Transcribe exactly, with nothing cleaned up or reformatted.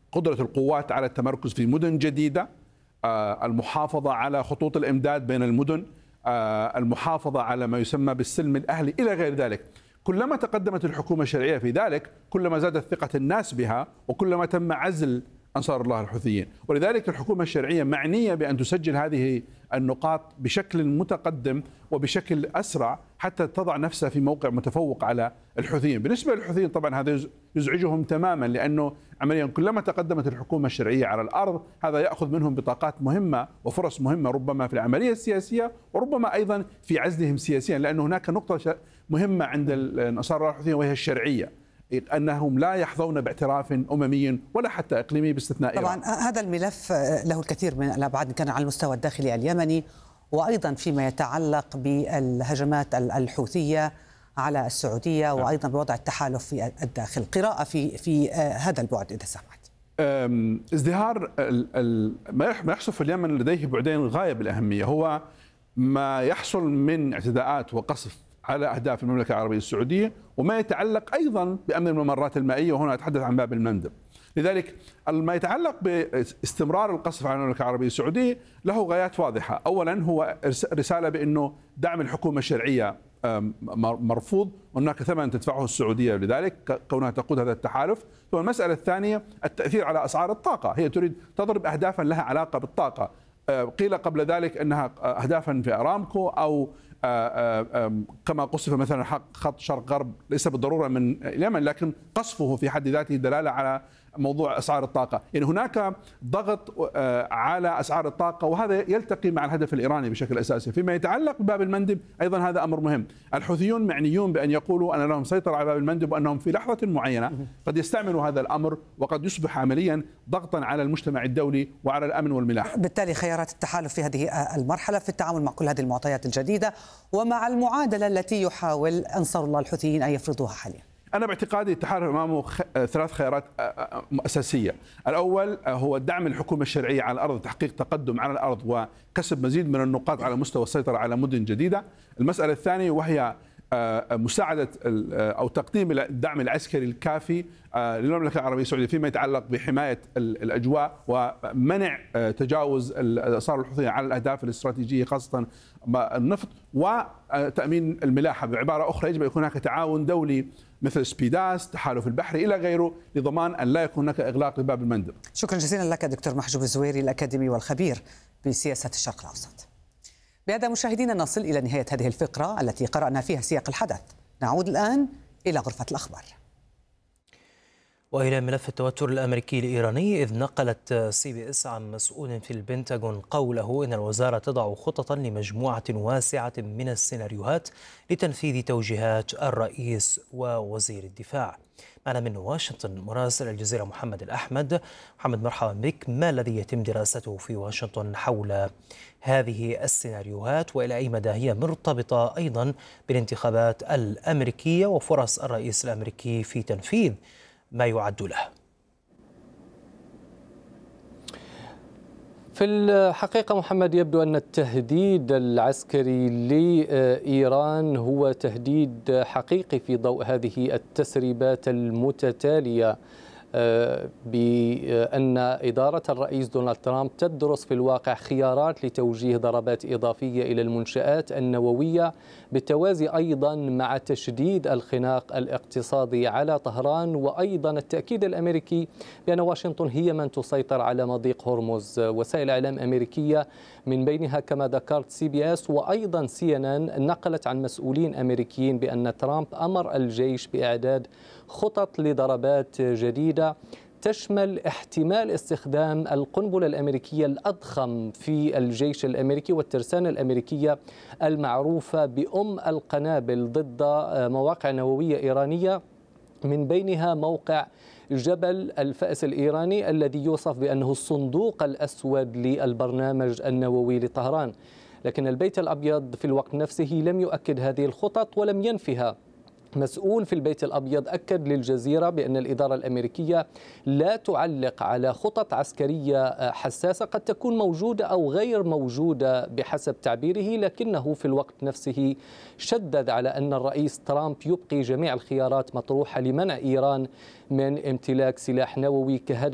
قدرة القوات على التمركز في مدن جديدة، المحافظة على خطوط الإمداد بين المدن، المحافظة على ما يسمى بالسلم الأهلي إلى غير ذلك. كلما تقدمت الحكومة الشرعية في ذلك كلما زادت ثقة الناس بها، وكلما تم عزل أنصار الله الحوثيين. ولذلك الحكومة الشرعية معنية بأن تسجل هذه النقاط بشكل متقدم وبشكل أسرع حتى تضع نفسها في موقع متفوق على الحوثيين. بالنسبة للحوثيين طبعا هذا يزعجهم تماما، لأنه عمليا كلما تقدمت الحكومة الشرعية على الأرض هذا يأخذ منهم بطاقات مهمة وفرص مهمة، ربما في العملية السياسية وربما أيضا في عزلهم سياسيا، لأنه هناك نقطة مهمة عند أنصار الله الحوثيين وهي الشرعية، أنهم لا يحظون باعتراف أممي ولا حتى إقليمي باستثناء طبعا إيران. هذا الملف له الكثير من الأبعاد، كان على المستوى الداخلي اليمني وأيضا فيما يتعلق بالهجمات الحوثية على السعودية وأيضا بوضع التحالف في الداخل. قراءة في في هذا البعد إذا سمحت. ازدهار ما يحصل في اليمن لديه بعدين غاية بالأهمية، هو ما يحصل من اعتداءات وقصف على أهداف المملكة العربية السعودية وما يتعلق أيضا بأمن الممرات المائية، وهنا أتحدث عن باب المندب. لذلك ما يتعلق باستمرار القصف على المملكة العربية السعودية له غايات واضحة. أولا هو رسالة بأنه دعم الحكومة الشرعية مرفوض، وهناك ثمن تدفعه السعودية لذلك كونها تقود هذا التحالف. ثم المسألة الثانية التأثير على أسعار الطاقة، هي تريد تضرب أهدافا لها علاقة بالطاقة. قيل قبل ذلك أنها أهدافا في أرامكو أو كما قصف مثلا خط شرق غرب، ليس بالضرورة من اليمن، لكن قصفه في حد ذاته دلالة على موضوع أسعار الطاقة. يعني هناك ضغط على أسعار الطاقة وهذا يلتقي مع الهدف الإيراني بشكل أساسي. فيما يتعلق بباب المندب أيضا هذا أمر مهم. الحوثيون معنيون بأن يقولوا أن لهم سيطرة على باب المندب وأنهم في لحظة معينة قد يستعملوا هذا الأمر وقد يصبح عمليا ضغطا على المجتمع الدولي وعلى الأمن والملاحة. بالتالي خيارات التحالف في هذه المرحلة في التعامل مع كل هذه المعطيات الجديدة ومع المعادلة التي يحاول أنصار الله الحوثيين أن يفرضوها حاليا. أنا باعتقادي التحالف أمامه ثلاث خيارات أساسية. الأول هو دعم الحكومة الشرعية على الأرض، تحقيق تقدم على الأرض وكسب مزيد من النقاط على مستوى السيطرة على مدن جديدة. المسألة الثانية وهي مساعدة أو تقديم الدعم العسكري الكافي للمملكة العربية السعودية فيما يتعلق بحماية الأجواء ومنع تجاوز أنصار الحوثيين على الأهداف الاستراتيجية خاصة النفط، وتأمين الملاحة. بعبارة أخرى يجب أن يكون هناك تعاون دولي مثل سبيداس، التحالف البحري إلى غيره، لضمان أن لا يكون هناك إغلاق لباب المندب. شكرا جزيلا لك دكتور محجوب الزويري الأكاديمي والخبير بسياسة الشرق الأوسط. بهذا مشاهدينا نصل إلى نهاية هذه الفقرة التي قرأنا فيها سياق الحدث. نعود الآن إلى غرفة الأخبار وإلى ملف التوتر الأمريكي الإيراني، إذ نقلت سي بي إس عن مسؤول في البنتاغون قوله إن الوزارة تضع خططا لمجموعة واسعة من السيناريوهات لتنفيذ توجيهات الرئيس ووزير الدفاع. معنا من واشنطن مراسل الجزيرة محمد الأحمد. محمد مرحبا بك، ما الذي يتم دراسته في واشنطن حول هذه السيناريوهات وإلى أي مدى هي مرتبطة أيضا بالانتخابات الأمريكية وفرص الرئيس الأمريكي في تنفيذ ما يعد له؟ في الحقيقة محمد يبدو أن التهديد العسكري لإيران هو تهديد حقيقي في ضوء هذه التسريبات المتتالية بأن إدارة الرئيس دونالد ترامب تدرس في الواقع خيارات لتوجيه ضربات إضافية إلى المنشآت النووية، بالتوازي أيضا مع تشديد الخناق الاقتصادي على طهران، وأيضا التأكيد الأمريكي بأن واشنطن هي من تسيطر على مضيق هرمز. وسائل إعلام أمريكية من بينها كما ذكرت سي بي اس وأيضا سي إن إن نقلت عن مسؤولين أمريكيين بأن ترامب أمر الجيش بإعداد خطط لضربات جديدة تشمل احتمال استخدام القنبلة الأمريكية الأضخم في الجيش الأمريكي والترسانة الأمريكية المعروفة بأم القنابل ضد مواقع نووية إيرانية، من بينها موقع جبل الفأس الإيراني الذي يوصف بأنه الصندوق الأسود للبرنامج النووي لطهران. لكن البيت الأبيض في الوقت نفسه لم يؤكد هذه الخطط ولم ينفها. مسؤول في البيت الأبيض أكد للجزيرة بأن الإدارة الأمريكية لا تعلق على خطط عسكرية حساسة قد تكون موجودة أو غير موجودة بحسب تعبيره، لكنه في الوقت نفسه شدد على أن الرئيس ترامب يبقي جميع الخيارات مطروحة لمنع إيران من امتلاك سلاح نووي كهدف